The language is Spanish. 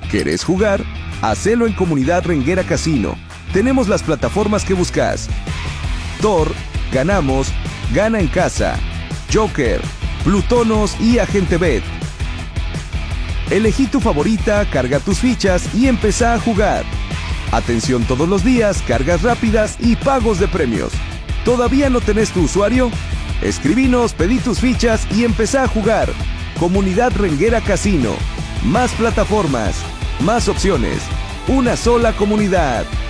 ¿Querés jugar? Hacelo en Comunidad Renguera Casino. Tenemos las plataformas que buscas: Thor, Ganamos, Gana en Casa, Joker, Plutonos y Agente Bet. Elegí tu favorita, carga tus fichas y empezá a jugar. Atención todos los días, cargas rápidas y pagos de premios. ¿Todavía no tenés tu usuario? Escribinos, pedí tus fichas y empezá a jugar. Comunidad Renguera Casino. Más plataformas, más opciones. Una sola comunidad.